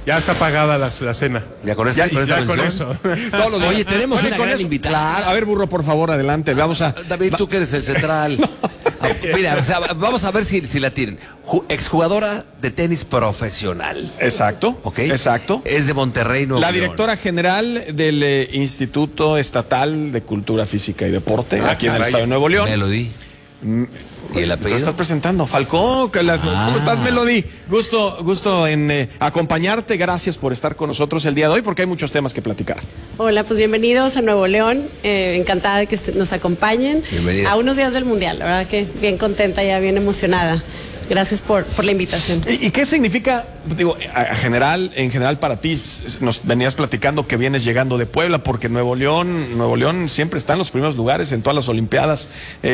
Ya está pagada la cena. Ya con eso. Ya con eso. Todos los días. Oye, tenemos una gran invitada. Claro. A ver, burro, por favor, adelante. Vamos a... David, tú que eres el central. Mira, o sea, vamos a ver si la tienen. Exjugadora de tenis profesional. Exacto. ¿Ok? Exacto. Es de Monterrey, Nuevo La León. directora general del Instituto Estatal de Cultura Física y Deporte, aquí en el Estado de Nuevo León. Melody. ¿Y el Te apellido? estás presentando, Falcón. ¿Cómo estás, Melody? Gusto en acompañarte. Gracias por estar con nosotros el día de hoy, porque hay muchos temas que platicar. Hola, pues bienvenidos a Nuevo León. Encantada de que nos acompañen. Bienvenida. A unos días del Mundial. La verdad que bien contenta, ya bien emocionada. Gracias por la invitación. ¿Y qué significa, digo, en general para ti? Nos venías platicando que vienes llegando de Puebla, porque Nuevo León siempre está en los primeros lugares en todas las olimpiadas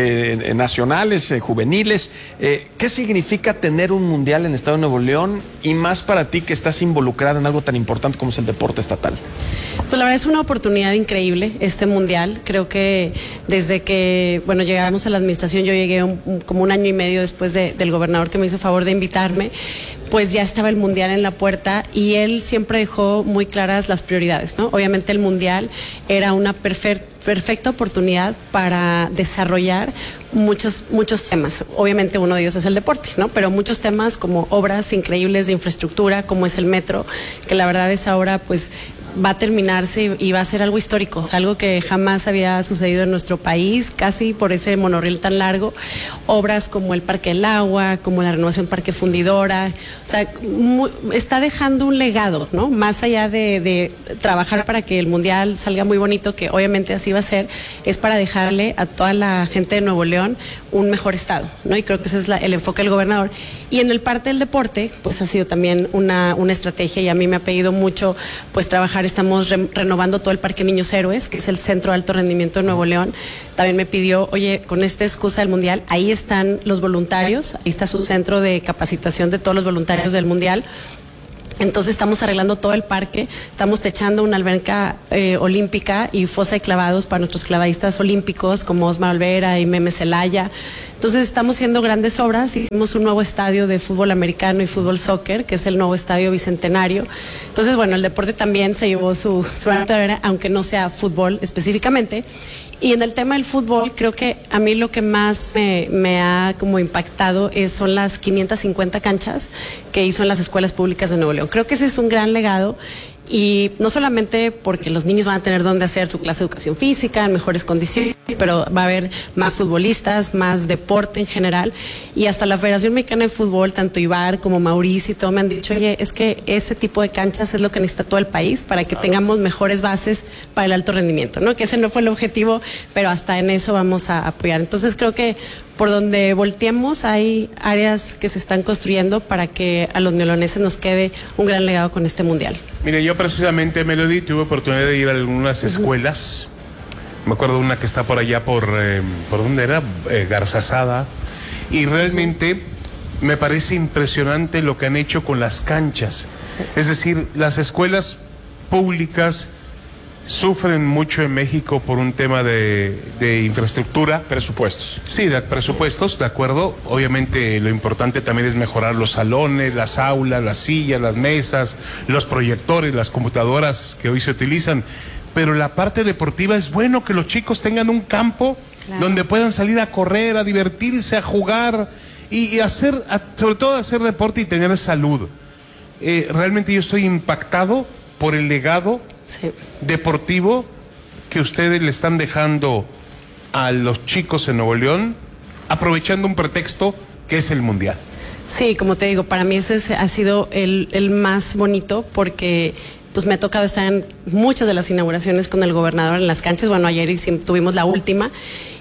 nacionales, juveniles. ¿Qué significa tener un mundial en el estado de Nuevo León, y más para ti que estás involucrada en algo tan importante como es el deporte estatal? Pues la verdad es una oportunidad increíble este mundial. Creo que desde que, llegamos a la administración, yo llegué como un año y medio después del gobernador que me hizo favor de invitarme, pues ya estaba el mundial en la puerta y él siempre dejó muy claras las prioridades, ¿no? Obviamente el mundial era una perfecta oportunidad para desarrollar muchos temas. Obviamente uno de ellos es el deporte, ¿no? Pero muchos temas como obras increíbles de infraestructura, como es el metro, que la verdad es ahora pues va a terminarse y va a ser algo histórico, o sea, algo que jamás había sucedido en nuestro país, casi por ese monorriel tan largo. Obras como el Parque del Agua, como la renovación Parque Fundidora, o sea, está dejando un legado, ¿no? Más allá de trabajar para que el mundial salga muy bonito, que obviamente así va a ser, es para dejarle a toda la gente de Nuevo León un mejor estado, ¿no? Y creo que ese es el enfoque del gobernador. Y en el parte del deporte, pues ha sido también una estrategia, y a mí me ha pedido mucho pues trabajar. Estamos renovando todo el Parque Niños Héroes, que es el centro de alto rendimiento de Nuevo León. También me pidió, oye, con esta excusa del mundial, ahí están los voluntarios, ahí está su centro de capacitación de todos los voluntarios del mundial. Entonces estamos arreglando todo el parque, estamos techando una alberca olímpica y fosa de clavados para nuestros clavadistas olímpicos como Osmar Olvera y Meme Celaya. Entonces estamos haciendo grandes obras. Hicimos un nuevo estadio de fútbol americano y fútbol soccer, que es el nuevo estadio bicentenario. Entonces, el deporte también se llevó su bandera, aunque no sea fútbol específicamente. Y en el tema del fútbol, creo que a mí lo que más me ha como impactado son las 550 canchas que hizo en las escuelas públicas de Nuevo León. Creo que ese es un gran legado. Y no solamente porque los niños van a tener donde hacer su clase de educación física en mejores condiciones, pero va a haber más futbolistas, más deporte en general. Y hasta la Federación Mexicana de Fútbol, tanto Ibar como Mauricio y todo, me han dicho, oye, es que ese tipo de canchas es lo que necesita todo el país para que tengamos mejores bases para el alto rendimiento, ¿no? Que ese no fue el objetivo, pero hasta en eso vamos a apoyar. Entonces creo que por donde volteemos hay áreas que se están construyendo para que a los neoloneses nos quede un gran legado con este mundial. Mire, yo precisamente, Melody, tuve oportunidad de ir a algunas escuelas. Me acuerdo de una que está por allá ¿por dónde era? Garzazada. Y realmente me parece impresionante lo que han hecho con las canchas. Sí. Es decir, las escuelas públicas sufren mucho en México por un tema de infraestructura. Presupuestos. Sí, de presupuestos, de acuerdo. Obviamente lo importante también es mejorar los salones, las aulas, las sillas, las mesas, los proyectores, las computadoras que hoy se utilizan. Pero la parte deportiva, es bueno que los chicos tengan un campo, claro, donde puedan salir a correr, a divertirse, a jugar y hacer, sobre todo hacer deporte y tener salud. Realmente yo estoy impactado por el legado, sí, deportivo que ustedes le están dejando a los chicos en Nuevo León, aprovechando un pretexto que es el mundial. Sí, como te digo, para mí ese ha sido el más bonito, porque pues me ha tocado estar en muchas de las inauguraciones con el gobernador en las canchas. Ayer tuvimos la última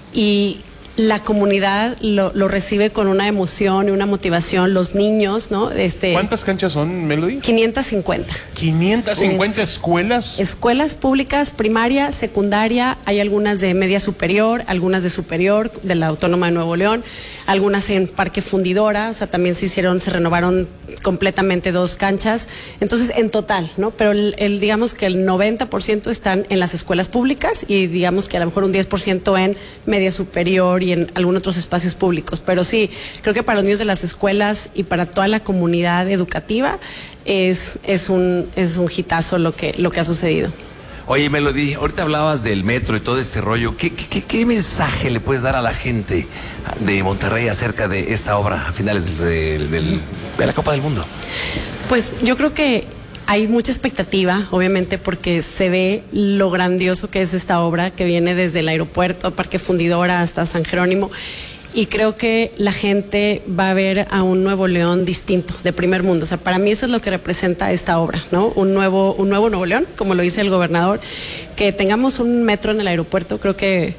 y la comunidad lo recibe con una emoción y una motivación, los niños, ¿no? ¿Cuántas canchas son, Melody? 550. ¿550 escuelas? Escuelas públicas, primaria, secundaria, hay algunas de media superior, algunas de superior, de la Autónoma de Nuevo León, algunas en Parque Fundidora, o sea, también se renovaron completamente 2 canchas. Entonces, en total, ¿no? Pero digamos que el 90% están en las escuelas públicas y digamos que a lo mejor un 10% en media superior y en algunos otros espacios públicos. Pero sí, creo que para los niños de las escuelas y para toda la comunidad educativa es un hitazo lo que ha sucedido. Oye, Melody, ahorita hablabas del metro y todo este rollo. ¿Qué mensaje le puedes dar a la gente de Monterrey acerca de esta obra a finales de la Copa del Mundo? Pues yo creo que hay mucha expectativa, obviamente, porque se ve lo grandioso que es esta obra, que viene desde el aeropuerto, Parque Fundidora hasta San Jerónimo. Y creo que la gente va a ver a un Nuevo León distinto, de primer mundo. O sea, para mí eso es lo que representa esta obra, ¿no? Un nuevo Nuevo León, como lo dice el gobernador. Que tengamos un metro en el aeropuerto, creo que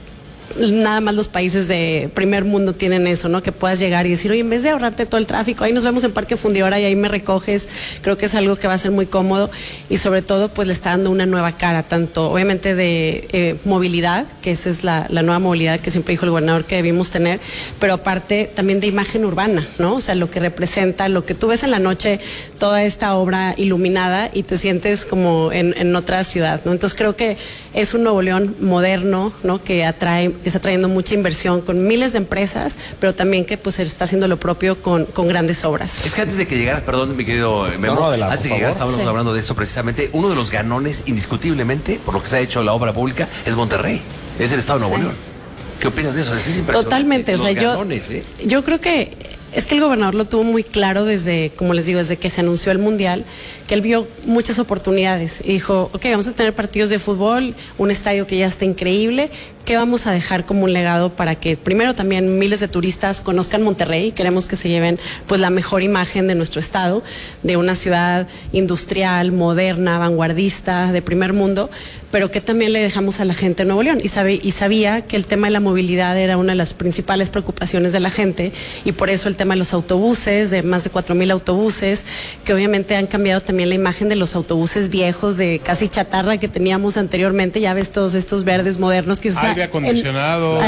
nada más los países de primer mundo tienen eso, ¿no? Que puedas llegar y decir, oye, en vez de ahorrarte todo el tráfico, ahí nos vemos en Parque Fundidora y ahí me recoges. Creo que es algo que va a ser muy cómodo y sobre todo pues le está dando una nueva cara, tanto obviamente de movilidad, que esa es la nueva movilidad que siempre dijo el gobernador que debimos tener, pero aparte también de imagen urbana, ¿no? O sea, lo que representa, lo que tú ves en la noche, toda esta obra iluminada y te sientes como en otra ciudad, ¿no? Entonces creo que es un Nuevo León moderno, ¿no? Que está trayendo mucha inversión con miles de empresas, pero también que pues está haciendo lo propio con grandes obras. Es que antes de que llegaras, perdón, mi querido Memo, antes de que llegaras estábamos hablando de esto precisamente. Uno de los ganones, indiscutiblemente, por lo que se ha hecho la obra pública, es Monterrey, es el estado de Nuevo León. ¿Qué opinas de eso? Es impresionante. Totalmente, o sea, yo creo que es que el gobernador lo tuvo muy claro desde, como les digo, desde que se anunció el Mundial, que él vio muchas oportunidades y dijo, ok, vamos a tener partidos de fútbol, un estadio que ya está increíble, ¿qué vamos a dejar como un legado para que primero también miles de turistas conozcan Monterrey? Queremos que se lleven pues la mejor imagen de nuestro estado, de una ciudad industrial, moderna, vanguardista, de primer mundo, pero que también le dejamos a la gente en Nuevo León y sabía que el tema de la movilidad era una de las principales preocupaciones de la gente y por eso el tema de los autobuses, de más de 4,000 autobuses, que obviamente han cambiado también la imagen de los autobuses viejos de casi chatarra que teníamos anteriormente. Ya ves todos estos verdes modernos que se usan aire acondicionado,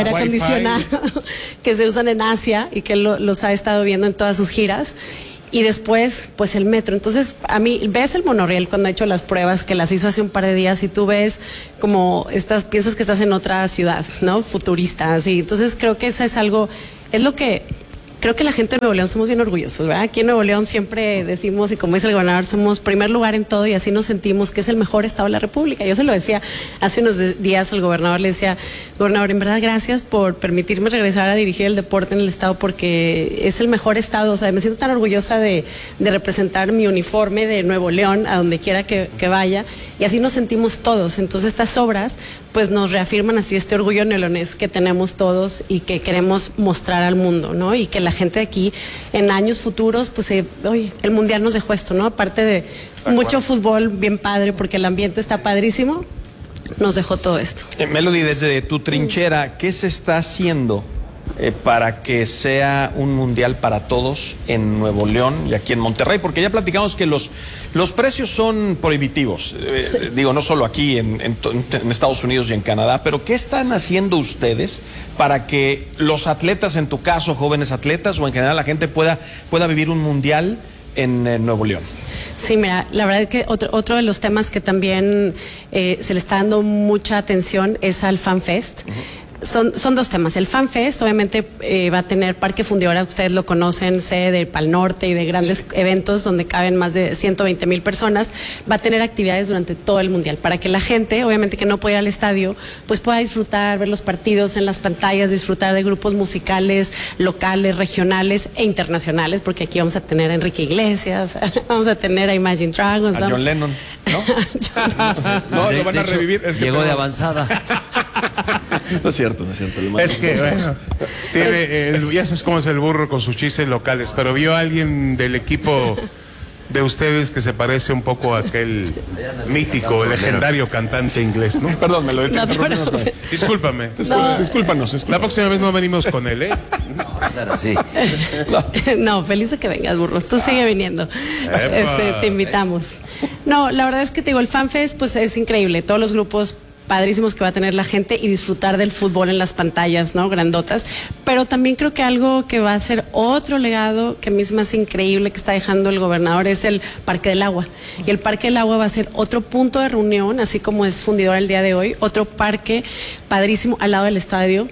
que se usan en Asia y que los ha estado viendo en todas sus giras. Y después, pues el metro. Entonces, a mí, ves el monorriel cuando ha hecho las pruebas, que las hizo hace un par de días, y tú ves como piensas que estás en otra ciudad, ¿no? Futurista, así. Entonces, creo que eso es algo, es lo que creo que la gente de Nuevo León somos bien orgullosos, ¿verdad? Aquí en Nuevo León siempre decimos, y como dice el gobernador, somos primer lugar en todo y así nos sentimos que es el mejor estado de la República. Yo se lo decía hace unos días al gobernador, le decía, gobernador, en verdad gracias por permitirme regresar a dirigir el deporte en el estado porque es el mejor estado. O sea, me siento tan orgullosa de representar mi uniforme de Nuevo León a donde quiera que vaya y así nos sentimos todos. Entonces estas obras pues nos reafirman así este orgullo neolonés que tenemos todos y que queremos mostrar al mundo, ¿no? Y que la gente de aquí en años futuros, pues, oye, el Mundial nos dejó esto, ¿no? Aparte de mucho fútbol bien padre, porque el ambiente está padrísimo, nos dejó todo esto. Melody, desde tu trinchera, ¿qué se está haciendo para que sea un mundial para todos en Nuevo León y aquí en Monterrey? Porque ya platicamos que los precios son prohibitivos, digo, no solo aquí en Estados Unidos y en Canadá, pero ¿qué están haciendo ustedes para que los atletas, en tu caso, jóvenes atletas o en general la gente pueda vivir un mundial en Nuevo León? Sí, mira, la verdad es que otro de los temas que también se le está dando mucha atención es al FanFest. Son dos temas. El FanFest obviamente va a tener Parque Fundidora, ustedes lo conocen, sede del Pal Norte y de grandes eventos donde caben más de 120,000 personas. Va a tener actividades durante todo el Mundial para que la gente, obviamente que no puede ir al estadio, pues pueda disfrutar, ver los partidos en las pantallas, disfrutar de grupos musicales locales, regionales e internacionales, porque aquí vamos a tener a Enrique Iglesias, vamos a tener a Imagine Dragons, a John Lennon, ¿no? No, lo van a revivir. Es que llegó de avanzada. No es cierto. Es que, bueno, ya sabes cómo es el burro con sus chistes locales, pero vio a alguien del equipo de ustedes que se parece un poco a aquel mítico, legendario cantante inglés, ¿no? Perdón, me lo he Discúlpame. Discúlpanos. La próxima vez no venimos con él, ¿eh? Sí. No, feliz de que vengas, burro. Tú sigue viniendo. Te invitamos. No, la verdad es que te digo, el FanFest pues es increíble. Todos los grupos padrísimos que va a tener la gente y disfrutar del fútbol en las pantallas, ¿no? Grandotas. Pero también creo que algo que va a ser otro legado que a mí es más increíble que está dejando el gobernador es el Parque del Agua. Y el Parque del Agua va a ser otro punto de reunión, así como es Fundidora el día de hoy, otro parque padrísimo al lado del estadio,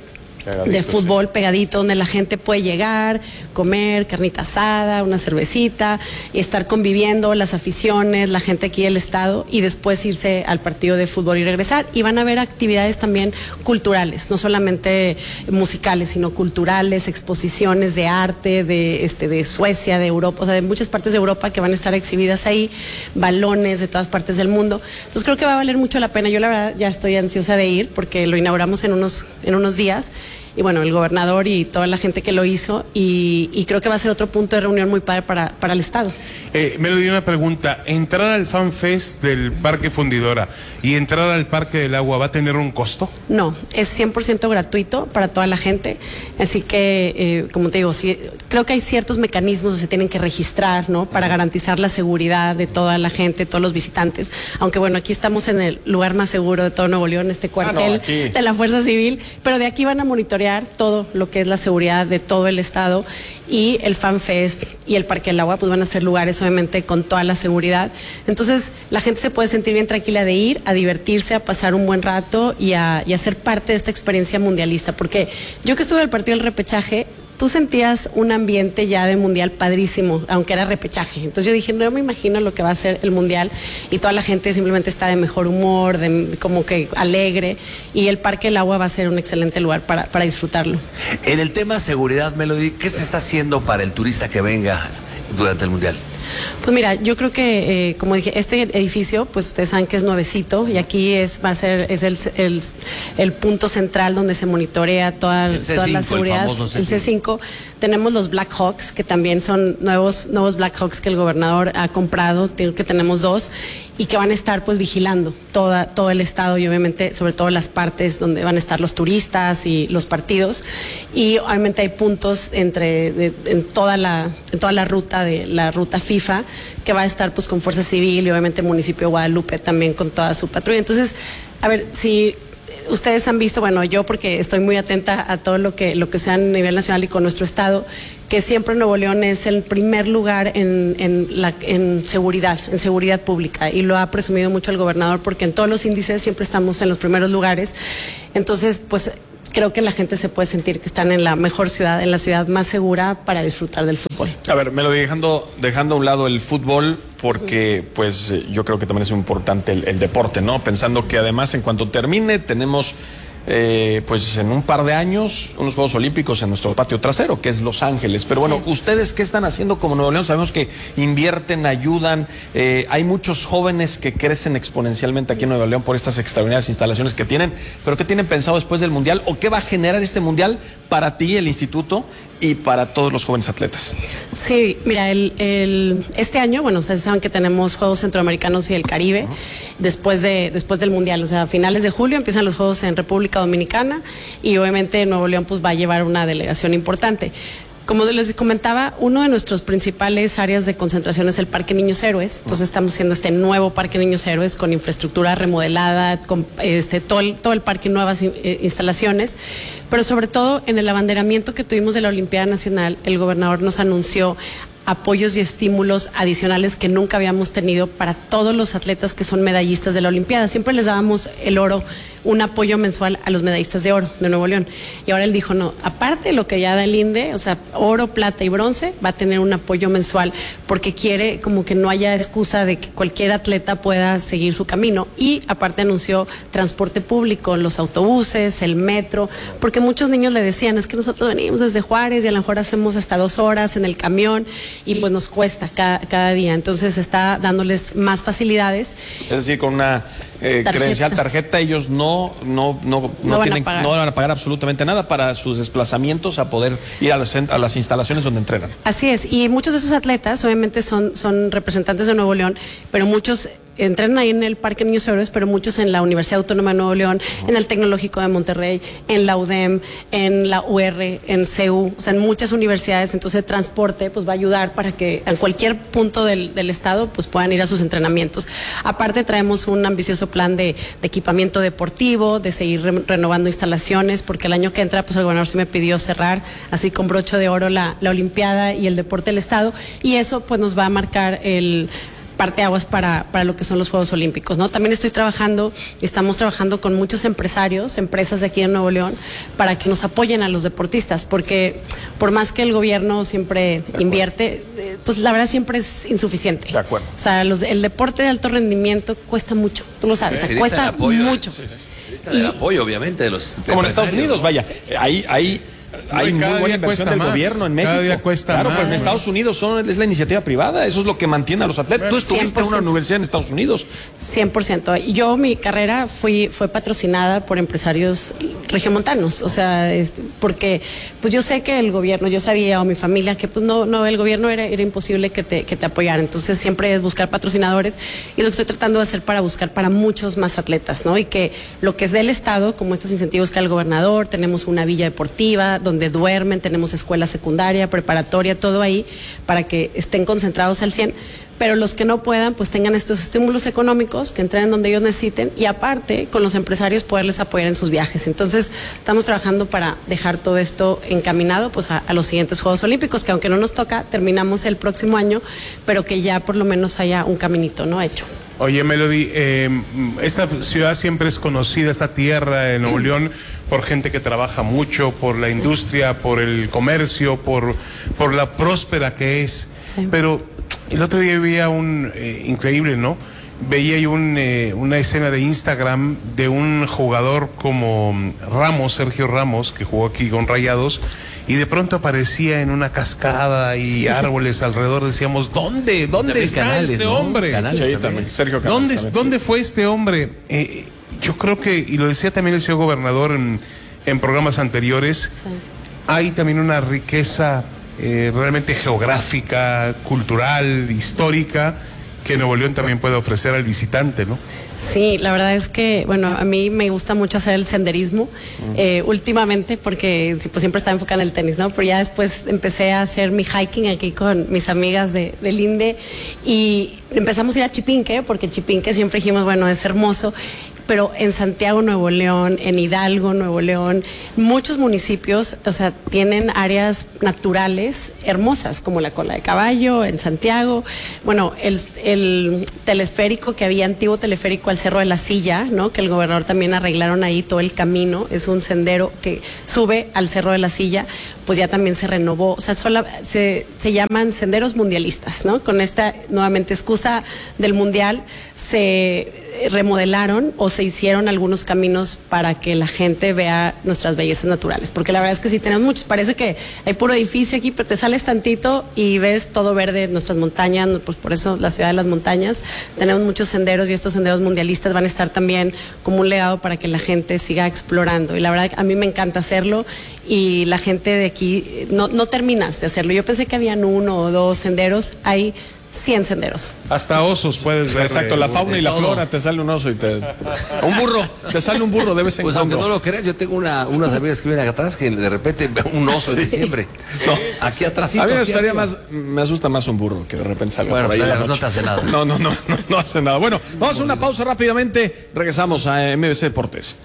de fútbol pegadito, donde la gente puede llegar, comer, carnita asada, una cervecita, y estar conviviendo, las aficiones, la gente aquí del estado, y después irse al partido de fútbol y regresar. Y van a haber actividades también culturales, no solamente musicales, sino culturales, exposiciones de arte, de Suecia, de Europa, o sea, de muchas partes de Europa que van a estar exhibidas ahí, balones de todas partes del mundo. Entonces creo que va a valer mucho la pena. Yo la verdad ya estoy ansiosa de ir porque lo inauguramos en unos días. Y bueno, el gobernador y toda la gente que lo hizo, y creo que va a ser otro punto de reunión muy padre para el estado. Me lo dio una pregunta. ¿Entrar al Fan Fest del Parque Fundidora y entrar al Parque del Agua va a tener un costo? No, es 100% gratuito para toda la gente. Así que, como te digo, sí, creo que hay ciertos mecanismos que se tienen que registrar, ¿no? Para garantizar la seguridad de toda la gente, todos los visitantes. Aunque bueno, aquí estamos en el lugar más seguro de todo Nuevo León, este cuartel de la Fuerza Civil. Pero de aquí van a monitorear todo lo que es la seguridad de todo el estado, y el Fan Fest y el Parque del Agua pues van a ser lugares obviamente con toda la seguridad. Entonces la gente se puede sentir bien tranquila de ir, a divertirse, a pasar un buen rato y a ser parte de esta experiencia mundialista, porque yo que estuve en el partido del repechaje, tú sentías un ambiente ya de mundial padrísimo, aunque era repechaje. Entonces yo dije, no me imagino lo que va a ser el mundial, y toda la gente simplemente está de mejor humor, como que alegre, y el Parque del Agua va a ser un excelente lugar para disfrutarlo. En el tema seguridad, Melody, ¿qué se está haciendo para el turista que venga durante el mundial? Pues mira, yo creo que, como dije, este edificio, pues ustedes saben que es nuevecito, y aquí va a ser el punto central donde se monitorea toda la seguridad. El C5. Tenemos los Black Hawks, que también son nuevos Black Hawks que el gobernador ha comprado, que tenemos 2, y que van a estar pues vigilando todo el estado, y obviamente sobre todo las partes donde van a estar los turistas y los partidos. Y obviamente hay puntos en toda la ruta FIFA, que va a estar pues con Fuerza Civil, y obviamente el municipio de Guadalupe también con toda su patrulla. Entonces, a ver, si ustedes han visto, bueno, yo porque estoy muy atenta a todo lo que sea a nivel nacional y con nuestro estado, que siempre Nuevo León es el primer lugar en seguridad pública, y lo ha presumido mucho el gobernador, porque en todos los índices siempre estamos en los primeros lugares. Entonces, pues creo que la gente se puede sentir que están en la mejor ciudad, en la ciudad más segura para disfrutar del fútbol. A ver, me lo dejando a un lado el fútbol, porque pues yo creo que también es importante el deporte, ¿no? Pensando que además en cuanto termine tenemos pues en un par de años unos Juegos Olímpicos en nuestro patio trasero, que es Los Ángeles. Pero bueno, ¿ustedes qué están haciendo como Nuevo León? Sabemos que invierten, ayudan, hay muchos jóvenes que crecen exponencialmente aquí en Nuevo León por estas extraordinarias instalaciones que tienen, pero ¿qué tienen pensado después del Mundial, o qué va a generar este Mundial para ti, el instituto, y para todos los jóvenes atletas? Sí, mira, este año, bueno, ustedes saben que tenemos Juegos Centroamericanos y el Caribe después del Mundial, o sea, a finales de julio empiezan los Juegos en República Dominicana, y obviamente Nuevo León pues va a llevar una delegación importante. Como les comentaba, uno de nuestros principales áreas de concentración es el Parque Niños Héroes. Entonces estamos haciendo este nuevo Parque Niños Héroes con infraestructura remodelada, con todo el parque, nuevas instalaciones. Pero sobre todo en el abanderamiento que tuvimos de la Olimpiada Nacional, el gobernador nos anunció apoyos y estímulos adicionales que nunca habíamos tenido para todos los atletas que son medallistas de la Olimpiada. Siempre les dábamos el oro, un apoyo mensual a los medallistas de oro de Nuevo León. Y ahora él dijo, no, aparte de lo que ya da el INDE, o sea, oro, plata y bronce, va a tener un apoyo mensual, porque quiere como que no haya excusa de que cualquier atleta pueda seguir su camino. Y aparte anunció transporte público, los autobuses, el metro, porque muchos niños le decían, es que nosotros venimos desde Juárez y a lo mejor hacemos hasta 2 horas en el camión, y pues nos cuesta cada día. Entonces está dándoles más facilidades. Es decir, con una credencial, tarjeta, ellos no van a pagar absolutamente nada para sus desplazamientos a poder ir a las instalaciones donde entrenan. Así es, y muchos de esos atletas obviamente son representantes de Nuevo León, pero muchos entrenan ahí en el Parque Niños Héroes, pero muchos en la Universidad Autónoma de Nuevo León, en el Tecnológico de Monterrey, en la UDEM, en la UR, en CEU, o sea, en muchas universidades. Entonces el transporte pues va a ayudar para que en cualquier punto del estado pues puedan ir a sus entrenamientos. Aparte traemos un ambicioso plan de equipamiento deportivo, de seguir renovando instalaciones, porque el año que entra pues el gobernador sí me pidió cerrar así con broche de oro la Olimpiada y el deporte del estado, y eso pues nos va a marcar parteaguas para lo que son los Juegos Olímpicos, ¿no? También estamos trabajando con muchos empresarios, empresas de aquí en Nuevo León, para que nos apoyen a los deportistas, porque por más que el gobierno siempre invierte, pues la verdad siempre es insuficiente. De acuerdo. O sea, el deporte de alto rendimiento cuesta mucho, tú lo sabes, cuesta mucho. El apoyo, obviamente, de los como en Estados Unidos, vaya, hay muy buena inversión del gobierno en México. Cada día cuesta claro, más. Pues en Estados Unidos es la iniciativa privada, eso es lo que mantiene a los atletas. Tú estuviste en una universidad en Estados Unidos. 100%. Yo, mi carrera fue patrocinada por empresarios regiomontanos, o sea, porque pues yo sé que el gobierno, yo sabía, o mi familia, que pues no el gobierno era imposible que te apoyara. Entonces siempre es buscar patrocinadores, y lo que estoy tratando de hacer para buscar para muchos más atletas, ¿no? Y que lo que es del Estado, como estos incentivos que da el gobernador, tenemos una villa deportiva donde duermen, tenemos escuela secundaria, preparatoria, todo ahí, para que estén concentrados al 100%, pero los que no puedan, pues tengan estos estímulos económicos, que entren donde ellos necesiten, y aparte, con los empresarios poderles apoyar en sus viajes. Entonces, estamos trabajando para dejar todo esto encaminado, pues a los siguientes Juegos Olímpicos, que aunque no nos toca, terminamos el próximo año, pero que ya por lo menos haya un caminito, ¿no?, hecho. Oye, Melody, esta ciudad siempre es conocida, esta tierra de Nuevo León, por gente que trabaja mucho, por la industria, por el comercio, por la próspera que es. Sí. Pero el otro día veía increíble, ¿no? Veía yo una escena de Instagram de un jugador como Ramos, Sergio Ramos, que jugó aquí con Rayados, y de pronto aparecía en una cascada y árboles alrededor. Decíamos, ¿dónde está Canales, este ¿no? hombre? Canales Sí, también. Sergio Canales, ¿Dónde fue este hombre? Yo creo que, y lo decía también el señor gobernador en programas anteriores, Sí. hay también una riqueza realmente geográfica, cultural, histórica, que Nuevo León también puede ofrecer al visitante, ¿no? Sí, la verdad es que, bueno, a mí me gusta mucho hacer el senderismo últimamente, porque pues, siempre estaba enfocada en el tenis, ¿no? Pero ya después empecé a hacer mi hiking aquí con mis amigas del INDE, y empezamos a ir a Chipinque, porque Chipinque siempre dijimos, bueno, es hermoso. Pero en Santiago, Nuevo León, en Hidalgo, Nuevo León, muchos municipios, o sea, tienen áreas naturales hermosas, como la Cola de Caballo, en Santiago. Bueno, el telesférico que había, antiguo teleférico al Cerro de la Silla, ¿no? Que el gobernador también arreglaron ahí todo el camino. Es un sendero que sube al Cerro de la Silla, pues ya también se renovó. O sea, se llaman senderos mundialistas, ¿no? Con esta, nuevamente, excusa del mundial, se remodelaron o se hicieron algunos caminos para que la gente vea nuestras bellezas naturales, porque la verdad es que sí tenemos muchos, parece que hay puro edificio aquí, pero te sales tantito y ves todo verde, nuestras montañas, pues por eso la ciudad de las montañas. Tenemos muchos senderos, y estos senderos mundialistas van a estar también como un legado para que la gente siga explorando, y la verdad a mí me encanta hacerlo, y la gente de aquí no terminas de hacerlo. Yo pensé que habían 1 o 2 senderos, hay 100 senderos. Hasta osos puedes ver. Exacto, la fauna y la flora, te sale un oso y un burro, te sale un burro de vez en Pues cuando. aunque no lo creas, yo tengo unas amigas que vienen acá atrás que de repente ven un oso en diciembre. No. Aquí atrásito. A mí aquí me asusta más un burro que de repente salga Bueno, por ahí pues, en la no noche. te hace nada. No hace nada. Bueno, vamos a hacer una pausa rápidamente. Regresamos a MBC Deportes.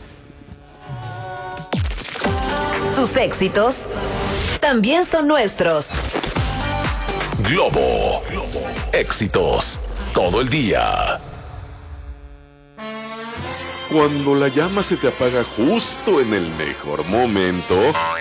Tus éxitos también son nuestros. Globo. Éxitos todo el día. Cuando la llama se te apaga justo en el mejor momento,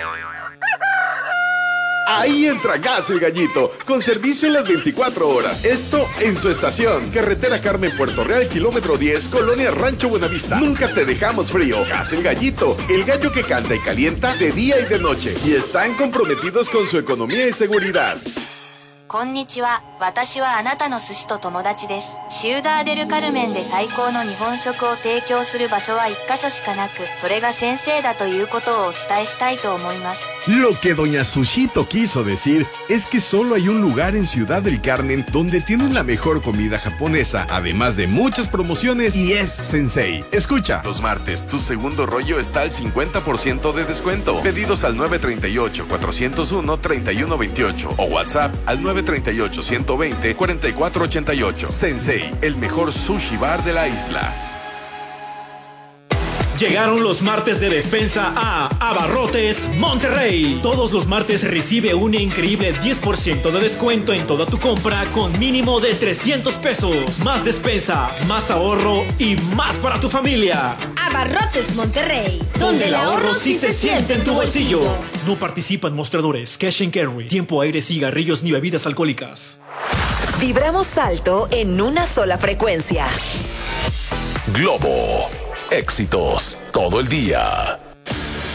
ahí entra Gas El Gallito, con servicio en las 24 horas. Esto en su estación. Carretera Carmen, Puerto Real, kilómetro 10, Colonia Rancho Buenavista. Nunca te dejamos frío. Gas El Gallito, el gallo que canta y calienta de día y de noche. Y están comprometidos con su economía y seguridad. こんにちは。私はあなたの寿司と友達です。シウダーデルカルメンで最高の日本食を提供する場所は1カ所しかなく、それが先生だということをお伝えしたいと思います。 Lo que doña Sushito quiso decir es que solo hay un lugar en Ciudad del Carmen donde tienen la mejor comida japonesa, además de muchas promociones, y es Sensei. Escucha. Los martes, tu segundo rollo está al 50% de descuento. Pedidos al 938-401-3128 o WhatsApp al 938-120-4488. Sensei, el mejor sushi bar de la isla. Llegaron los martes de despensa a Abarrotes Monterrey. Todos los martes recibe un increíble 10% de descuento en toda tu compra con mínimo de 300 pesos. Más despensa, más ahorro y más para tu familia. Abarrotes Monterrey, donde el ahorro sí se siente en tu bolsillo. No participan mostradores, cash and carry, tiempo, aire, cigarrillos ni bebidas alcohólicas. Vibramos alto en una sola frecuencia. Globo. Éxitos todo el día.